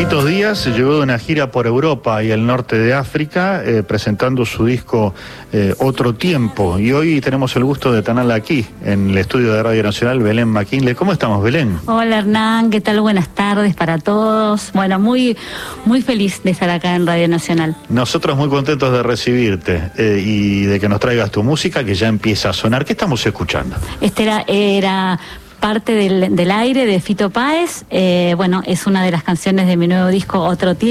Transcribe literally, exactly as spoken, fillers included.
Fito Díaz llegó de una gira por Europa y el norte de África eh, presentando su disco eh, Otro Tiempo, y hoy tenemos el gusto de tenerla aquí en el estudio de Radio Nacional, Belén McKinley. ¿Cómo estamos, Belén? Hola, Hernán, ¿qué tal? Buenas tardes para todos. Bueno, muy, muy feliz de estar acá en Radio Nacional. Nosotros muy contentos de recibirte eh, y de que nos traigas tu música, que ya empieza a sonar. ¿Qué estamos escuchando? Este era... era... parte del, del aire de Fito Páez. Eh, bueno, es una de las canciones de mi nuevo disco Otro Tiempo.